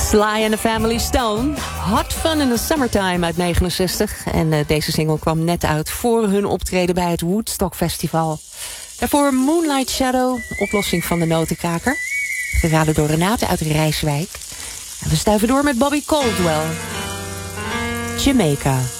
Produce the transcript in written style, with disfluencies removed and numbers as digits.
Sly and the Family Stone. Hot Fun in the Summertime uit 69. En deze single kwam net uit voor hun optreden bij het Woodstock Festival. Daarvoor Moonlight Shadow, oplossing van de notenkraker. Geraden door Renate uit Rijswijk. En we stuiven door met Bobby Caldwell. Jamaica.